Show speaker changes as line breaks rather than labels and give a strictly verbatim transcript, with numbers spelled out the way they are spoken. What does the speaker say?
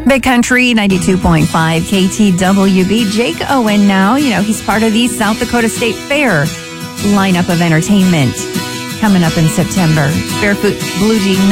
Big Country ninety-two point five K T W B. Jake Owen now, you know, he's part of the South Dakota State Fair lineup of entertainment coming up in September. Barefoot Blue Jean